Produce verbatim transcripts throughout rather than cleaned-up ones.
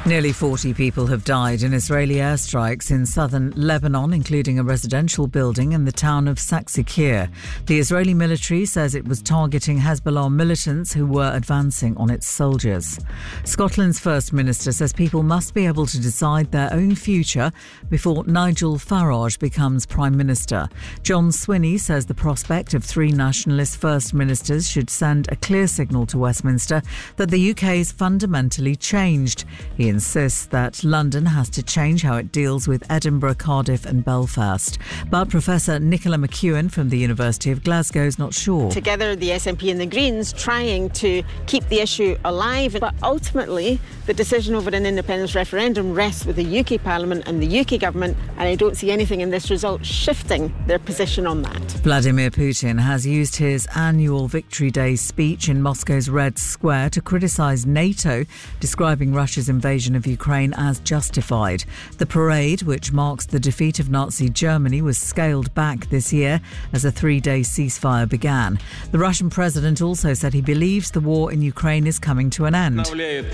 Nearly forty people have died in Israeli airstrikes in southern Lebanon, including a residential building in the town of Saksakir. The Israeli military says it was targeting Hezbollah militants who were advancing on its soldiers. Scotland's First Minister says people must be able to decide their own future before Nigel Farage becomes Prime Minister. John Swinney says the prospect of three nationalist First Ministers should send a clear signal to Westminster that the U K is fundamentally changed. He insists that London has to change how it deals with Edinburgh, Cardiff and Belfast. But Professor Nicola McEwen from the University of Glasgow is not sure. Together, the S N P and the Greens trying to keep the issue alive, but ultimately the decision over an independence referendum rests with the U K Parliament and the U K government, and I don't see anything in this result shifting their position on that. Vladimir Putin has used his annual Victory Day speech in Moscow's Red Square to criticise NATO, describing Russia's invasion of Ukraine as justified. The parade, which marks the defeat of Nazi Germany, was scaled back this year as a three-day ceasefire began. The Russian president also said he believes the war in Ukraine is coming to an end.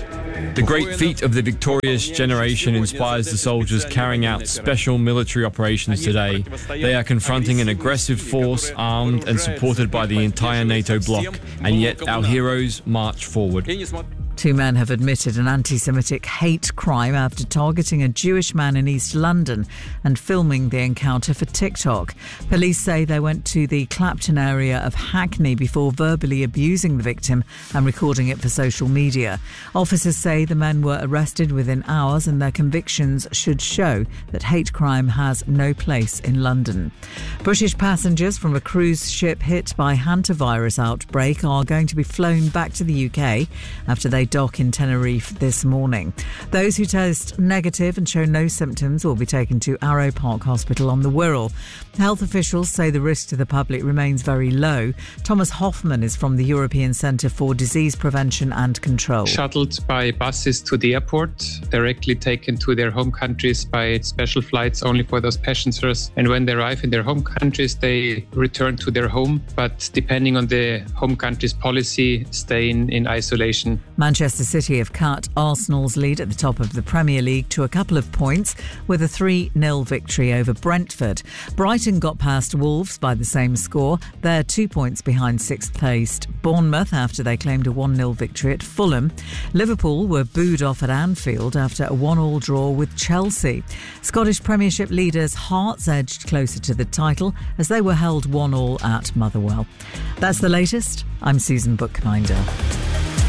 The great feat of the victorious generation inspires the soldiers carrying out special military operations today. They are confronting an aggressive force armed and supported by the entire NATO bloc, and yet our heroes march forward. Two men have admitted an anti-Semitic hate crime after targeting a Jewish man in East London and filming the encounter for TikTok. Police say they went to the Clapton area of Hackney before verbally abusing the victim and recording it for social media. Officers say the men were arrested within hours and their convictions should show that hate crime has no place in London. British passengers from a cruise ship hit by hantavirus outbreak are going to be flown back to the U K after they dock in Tenerife this morning. Those who test negative and show no symptoms will be taken to Arrow Park Hospital on the Wirral. Health officials say the risk to the public remains very low. Thomas Hoffman is from the European Centre for Disease Prevention and Control. Shuttled by buses to the airport, directly taken to their home countries by special flights only for those passengers. And when they arrive in their home countries, they return to their home, but depending on the home country's policy, stay in, in isolation. Manchester City have cut Arsenal's lead at the top of the Premier League to a couple of points with a three nil victory over Brentford. Brighton got past Wolves by the same score. They're two points behind sixth-placed Bournemouth after they claimed a one nil victory at Fulham. Liverpool were booed off at Anfield after a one all draw with Chelsea. Scottish Premiership leaders Hearts edged closer to the title as they were held one all at Motherwell. That's the latest. I'm Susan Bookbinder.